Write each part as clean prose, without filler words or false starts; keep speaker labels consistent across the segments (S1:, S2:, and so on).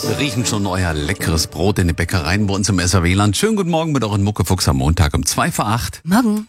S1: Wir riechen schon euer leckeres Brot in den Bäckereien bei uns im SAW-Land. Schönen guten Morgen mit euren Muckefuchs am Montag um 7:55.
S2: Morgen.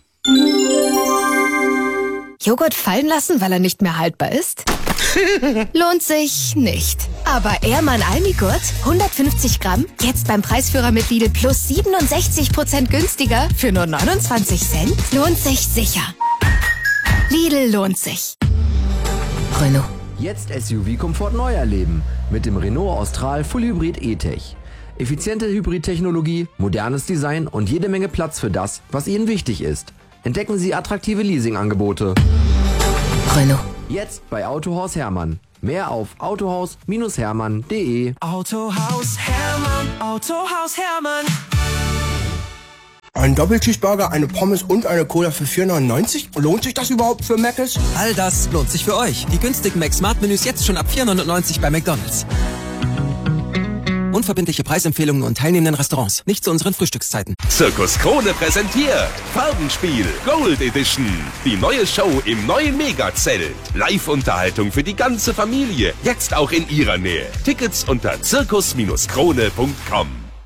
S2: Joghurt fallen lassen, weil er nicht mehr haltbar ist? Lohnt sich nicht. Aber Ehrmann Almigurt, 150 Gramm, jetzt beim Preisführer mit Lidl Plus 67% günstiger für nur 29 Cent? Lohnt sich sicher. Lidl lohnt sich. Renault.
S3: Jetzt SUV-Komfort neu erleben mit dem Renault Austral Full Hybrid E-Tech. Effiziente Hybridtechnologie, modernes Design und jede Menge Platz für das, was Ihnen wichtig ist. Entdecken Sie attraktive Leasingangebote.
S2: Renault.
S3: Jetzt bei Autohaus Hermann. Mehr auf autohaus-hermann.de.
S4: Autohaus Hermann, Autohaus Hermann.
S5: Ein Doppelcheeseburger, eine Pommes und eine Cola für 4,99? Lohnt sich das überhaupt für Mc's?
S4: All das lohnt sich für euch. Die günstigen Mac-Smart-Menüs jetzt schon ab 4,99 bei McDonald's. Unverbindliche Preisempfehlungen und teilnehmenden Restaurants. Nicht zu unseren Frühstückszeiten.
S6: Zirkus Krone präsentiert Farbenspiel Gold Edition. Die neue Show im neuen Megazelt. Live-Unterhaltung für die ganze Familie. Jetzt auch in ihrer Nähe. Tickets unter zirkus-krone.com.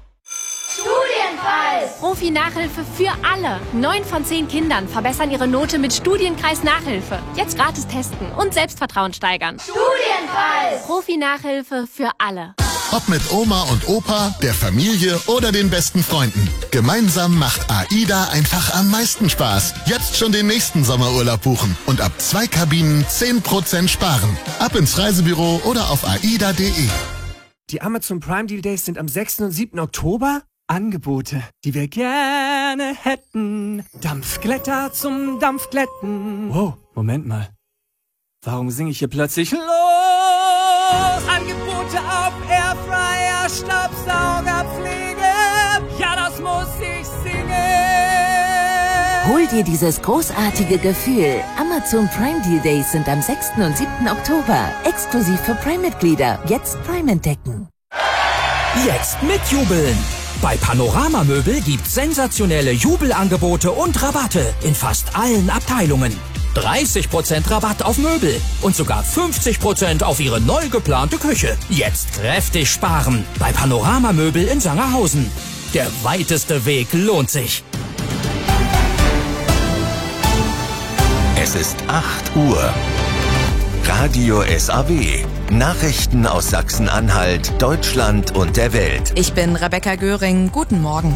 S7: Profi-Nachhilfe für alle. 9 von 10 Kindern verbessern ihre Note mit Studienkreis-Nachhilfe. Jetzt gratis testen und Selbstvertrauen steigern. Studienkreis! Profi-Nachhilfe für alle.
S8: Ob mit Oma und Opa, der Familie oder den besten Freunden. Gemeinsam macht AIDA einfach am meisten Spaß. Jetzt schon den nächsten Sommerurlaub buchen und ab 2 Kabinen 10% sparen. Ab ins Reisebüro oder auf aida.de.
S4: Die Amazon Prime Deal Days sind am 6. und 7. Oktober. Angebote, die wir gerne hätten. Dampfglätter zum Dampfglätten. Wow, Moment mal. Warum singe ich hier plötzlich los? Angebote auf Airfryer, Staubsaugerpflege. Ja, das muss ich singen.
S9: Hol dir dieses großartige Gefühl. Amazon Prime Deal Days sind am 6. und 7. Oktober. Exklusiv für Prime-Mitglieder. Jetzt Prime entdecken.
S10: Jetzt mitjubeln. Bei Panorama Möbel gibt's sensationelle Jubelangebote und Rabatte in fast allen Abteilungen. 30% Rabatt auf Möbel und sogar 50% auf Ihre neu geplante Küche. Jetzt kräftig sparen bei Panorama Möbel in Sangerhausen. Der weiteste Weg lohnt sich.
S11: Es ist 8 Uhr. Radio SAW. Nachrichten aus Sachsen-Anhalt, Deutschland und der Welt.
S12: Ich bin Rebecca Göring. Guten Morgen.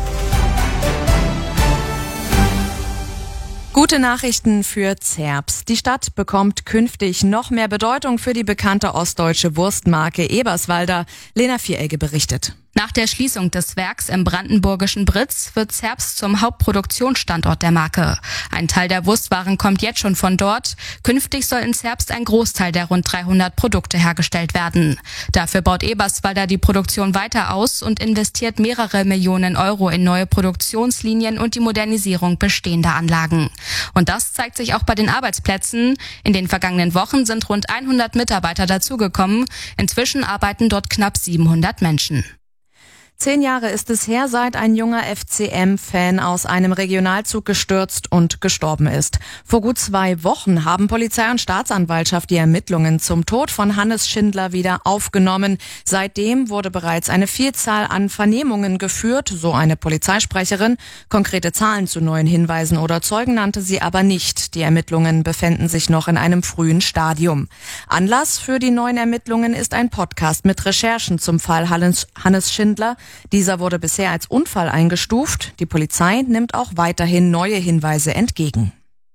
S12: Gute Nachrichten für Zerbst. Die Stadt bekommt künftig noch mehr Bedeutung für die bekannte ostdeutsche Wurstmarke Eberswalder. Lena Vieregge berichtet.
S13: Nach der Schließung des Werks im brandenburgischen Britz wird Zerbst zum Hauptproduktionsstandort der Marke. Ein Teil der Wurstwaren kommt jetzt schon von dort. Künftig soll in Zerbst ein Großteil der rund 300 Produkte hergestellt werden. Dafür baut Eberswalder die Produktion weiter aus und investiert mehrere Millionen Euro in neue Produktionslinien und die Modernisierung bestehender Anlagen. Und das zeigt sich auch bei den Arbeitsplätzen. In den vergangenen Wochen sind rund 100 Mitarbeiter dazugekommen. Inzwischen arbeiten dort knapp 700 Menschen.
S12: 10 Jahre ist es her, seit ein junger FCM-Fan aus einem Regionalzug gestürzt und gestorben ist. Vor gut 2 Wochen haben Polizei und Staatsanwaltschaft die Ermittlungen zum Tod von Hannes Schindler wieder aufgenommen. Seitdem wurde bereits eine Vielzahl an Vernehmungen geführt, so eine Polizeisprecherin. Konkrete Zahlen zu neuen Hinweisen oder Zeugen nannte sie aber nicht. Die Ermittlungen befänden sich noch in einem frühen Stadium. Anlass für die neuen Ermittlungen ist ein Podcast mit Recherchen zum Fall Hannes Schindler. Dieser wurde bisher als Unfall eingestuft. Die Polizei nimmt auch weiterhin neue Hinweise entgegen.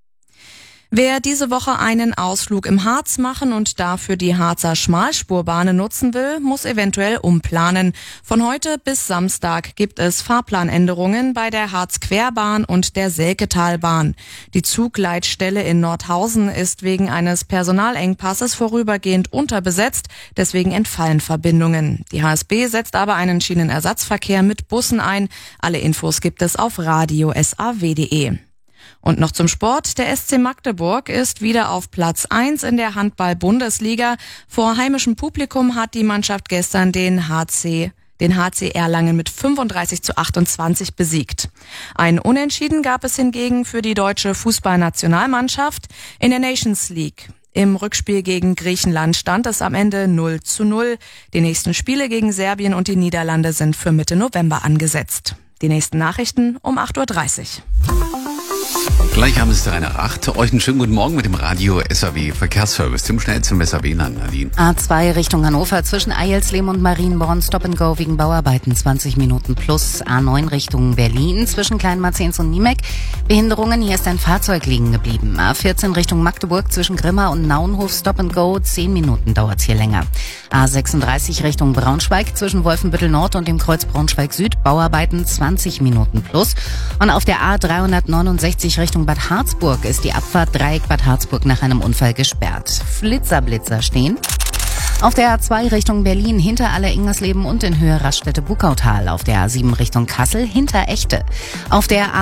S12: Wer diese Woche einen Ausflug im Harz machen und dafür die Harzer Schmalspurbahnen nutzen will, muss eventuell umplanen. Von heute bis Samstag gibt es Fahrplanänderungen bei der Harz-Querbahn und der Selketalbahn. Die Zugleitstelle in Nordhausen ist wegen eines Personalengpasses vorübergehend unterbesetzt, deswegen entfallen Verbindungen. Die HSB setzt aber einen Schienenersatzverkehr mit Bussen ein. Alle Infos gibt es auf radio.saw.de. Und noch zum Sport. Der SC Magdeburg ist wieder auf Platz 1 in der Handball-Bundesliga. Vor heimischem Publikum hat die Mannschaft gestern den HC Erlangen mit 35:28 besiegt. Ein Unentschieden gab es hingegen für die deutsche Fußballnationalmannschaft in der Nations League. Im Rückspiel gegen Griechenland stand es am Ende 0:0. Die nächsten Spiele gegen Serbien und die Niederlande sind für Mitte November angesetzt. Die nächsten Nachrichten um 8:30 Uhr.
S1: Gleich haben es der Rainer Racht. Euch einen schönen guten Morgen mit dem Radio SAW Verkehrsservice. Zum schnellsten SAW-Land, Nadine.
S14: A2 Richtung Hannover zwischen Eilsleben und Marienborn Stop and Go wegen Bauarbeiten 20 Minuten plus. A9 Richtung Berlin zwischen Kleinmarzens und Niemek. Behinderungen, hier ist ein Fahrzeug liegen geblieben. A14 Richtung Magdeburg zwischen Grimma und Naunhof Stop and Go. 10 Minuten dauert's hier länger. A36 Richtung Braunschweig zwischen Wolfenbüttel Nord und dem Kreuz Braunschweig Süd. Bauarbeiten 20 Minuten plus. Und auf der A369 Richtung Bad Harzburg ist die Abfahrt Dreieck Bad Harzburg nach einem Unfall gesperrt. Flitzer stehen. Auf der A2 Richtung Berlin hinter Aller-Ingersleben und in Höhe Raststätte Bukautal. Auf der A7 Richtung Kassel hinter Echte. Auf der